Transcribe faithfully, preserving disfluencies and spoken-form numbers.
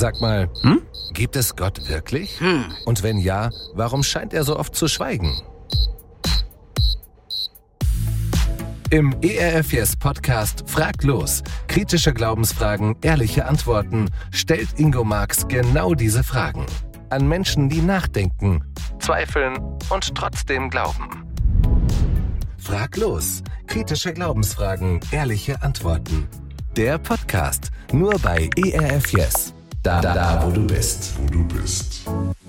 Sag mal, Hm? gibt es Gott wirklich? Hm. Und wenn ja, warum scheint er so oft zu schweigen? Im E R F Yes Podcast Frag los. Kritische Glaubensfragen, ehrliche Antworten stellt Ingo Marx genau diese Fragen. An Menschen, die nachdenken, zweifeln und trotzdem glauben. Frag los. Kritische Glaubensfragen, ehrliche Antworten. Der Podcast nur bei E R F Yes. Da, da, da, wo du bist. Wo du bist.